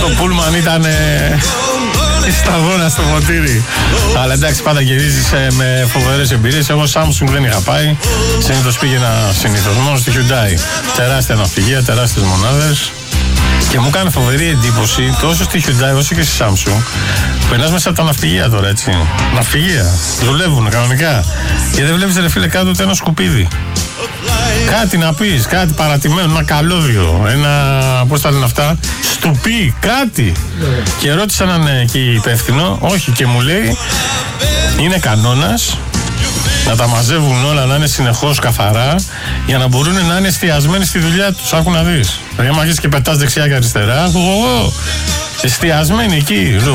Το πούλμαν ήταν σταγόνα στο ποτήρι. Αλλά εντάξει, πάντα γυρίζεις με φοβερές εμπειρίες. Εγώ Samsung δεν είχα πάει. Συνήθως πήγαινα μόνο στη Hyundai. Τεράστια ναυπηγεία, τεράστιες μονάδες. Και μου κάνει φοβερή εντύπωση τόσο στη Hyundai όσο και στη Samsung. Περνάς μέσα από τα ναυπηγεία τώρα, έτσι. Ναυπηγεία. Δουλεύουν κανονικά. Και δεν βλέπεις, ρε φίλε, κάτω ούτε ένα σκουπίδι. Κάτι να πεις, κάτι παρατημένο, ένα καλώδιο, ένα, πώς τα λένε αυτά, στουπί, κάτι. Και ρώτησα έναν εκεί υπεύθυνο, όχι, και μου λέει, είναι κανόνας να τα μαζεύουν όλα, να είναι συνεχώς καθαρά, για να μπορούν να είναι εστιασμένοι στη δουλειά τους. Άκου να δεις. Δηλαδή, άμα αρχίσεις και πετάς δεξιά και αριστερά, εστιασμένοι εκεί.